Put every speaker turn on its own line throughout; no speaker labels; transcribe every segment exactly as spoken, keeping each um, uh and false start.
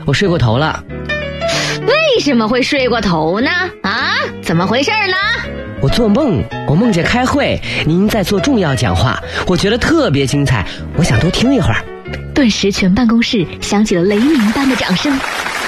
我睡过头了。
为什么会睡过头呢？啊，怎么回事呢？
我做梦，我梦见开会，您在做重要讲话，我觉得特别精彩，我想多听一会儿。
顿时全办公室响起了雷鸣般的掌声。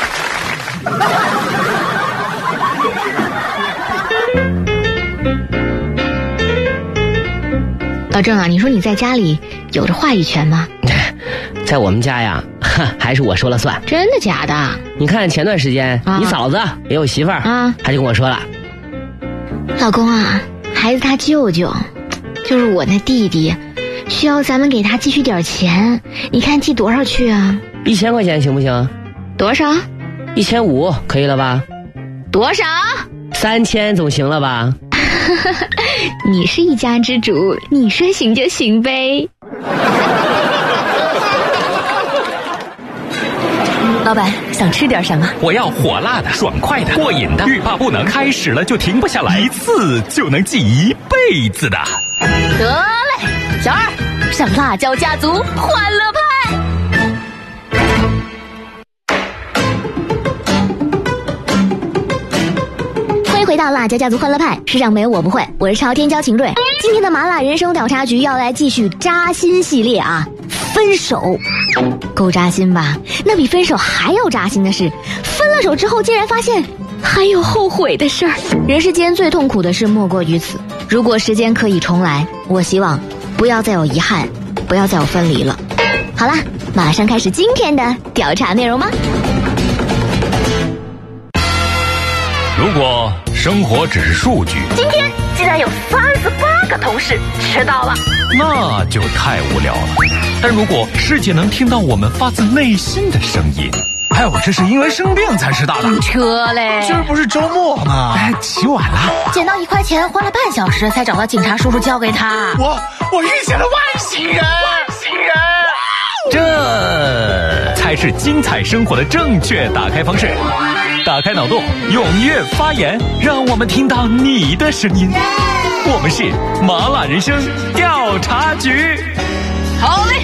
老郑啊，你说你在家里有着话语权吗？
在我们家呀，还是我说了算。
真的假的？
你看前段时间、啊、你嫂子也有媳妇儿啊，她就跟我说了，
老公啊，孩子他舅舅就是我那弟弟，需要咱们给他寄去点钱，你看寄多少去啊？
一千块钱行不行？
多少？
一千五可以了吧？
多少？
三千总行了吧？
你是一家之主，你说行就行呗。老板，想吃点什么？
我要火辣的、爽快的、过瘾的，欲罢不能，开始了就停不下来，一次就能记一辈子的。
得嘞，小二，上辣椒家族欢乐派。欢迎回到辣椒家族欢乐派，世上没有我不会，我是朝天椒秦瑞。今天的麻辣人生调查局要来继续扎心系列啊。分手够扎心吧？那比分手还要扎心的是，分了手之后竟然发现还有后悔的事儿。人世间最痛苦的事莫过于此。如果时间可以重来，我希望不要再有遗憾，不要再有分离了。好啦，马上开始今天的调查内容吧。
如果生活只是数据，
今天竟然有三十八个同事迟到了，
那就太无聊了。但如果世界能听到我们发自内心的声音，
哎，我这是因为生病才迟到的。
车嘞，
今儿不是周末吗？
哎，起晚了，
捡到一块钱花了半小时才找到警察叔叔交给他。
我我遇见了外星人，外星人，
这才是精彩生活的正确打开方式。打开脑洞，踊跃发言，让我们听到你的声音。我们是麻辣人生调查局。
好嘞。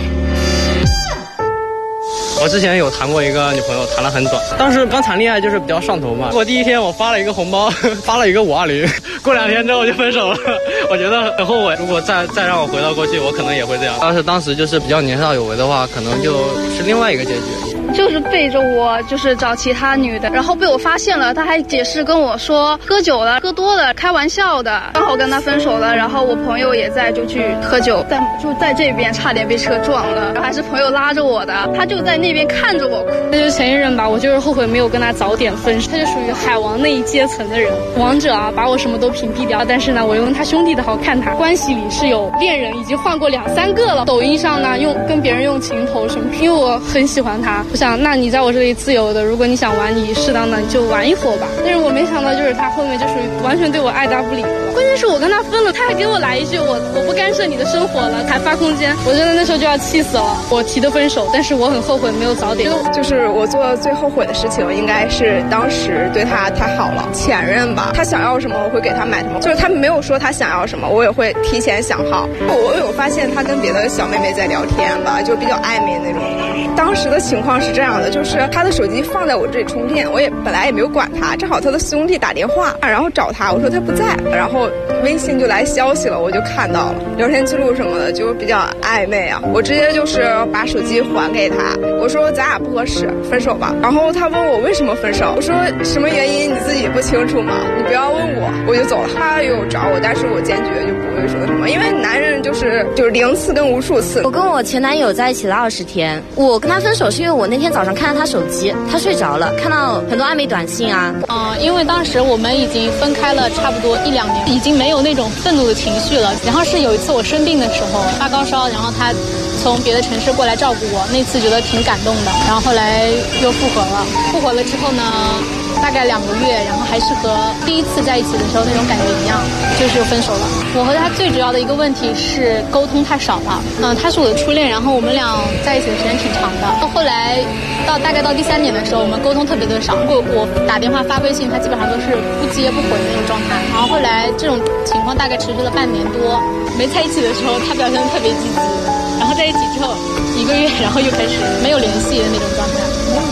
我之前有谈过一个女朋友，谈了很短，当时刚谈恋爱就是比较上头嘛。我第一天我发了一个红包，发了一个五二零，过两天之后就分手了，我觉得很后悔。如果再再让我回到过去，我可能也会这样。要是当时就是比较年少有为的话，可能就是另外一个结局。
就是背着我，就是找其他女的，然后被我发现了，他还解释跟我说喝酒了，喝多了，开玩笑的。刚好跟他分手了，然后我朋友也在，就去喝酒，在就在这边差点被车撞了，还是朋友拉着我的，他就在那边看着我哭。
那就是前一任吧，我就是后悔没有跟他早点分手。他就属于海王那一阶层的人，王者啊，把我什么都屏蔽掉。但是呢，我用他兄弟的好看他，关系里是有恋人，已经换过两三个了。抖音上呢，用跟别人用情头什么，因为我很喜欢他，我想那你在我这里自由的，如果你想玩，你适当的你就玩一会儿吧。但是我没想到，就是他后面就属于完全对我爱答不理了。关键是我跟他分了，他还给我来一句我我不干涉你的生活了，还发空间，我真的那时候就要气死了。我提的分手，但是我很后悔没有早点。
就是我做最后悔的事情，应该是当时对他太好了。前任吧，他想要什么我会给他买什么，就是他没有说他想要什么，我也会提前想好。我有发现他跟别的小妹妹在聊天吧，就比较暧昧那种。当时的情况是这样的，就是他的手机放在我这里充电，我也本来也没有管他，正好他的兄弟打电话，然后找他，我说他不在，然后微信就来消息了，我就看到了聊天记录什么的，就比较暧昧啊。我直接就是把手机还给他，我说咱俩不合适，分手吧。然后他问我为什么分手，我说什么原因你自己不清楚吗？你不要问我，我就走了。他有找我，但是我坚决就不会说什么，因为男人就是就是零次跟无数次。
我跟我前男友在一起了二十天，我跟他分手是因为我那天早上看到他手机，他睡着了，看到很多暧昧短信啊。
嗯、呃，因为当时我们已经分开了差不多一两年，已经没有那种愤怒的情绪了。然后是有一次我生病的时候发高烧，然后他从别的城市过来照顾我，那次觉得挺感动的。然后后来又复合了，复合了之后呢，大概两个月，然后还是和第一次在一起的时候那种感觉一样，就是分手了。我和他最主要的一个问题是沟通太少了。嗯、呃，他是我的初恋，然后我们俩在一起的时间挺长的。后来到大概到第三年的时候，我们沟通特别的少。如果我打电话发微信，他基本上都是不接不回的那种状态。然后后来这种情况大概持续了半年多。没在一起的时候，他表现得特别积极，然后在一起之后一个月，然后又开始没有联系的那种状态。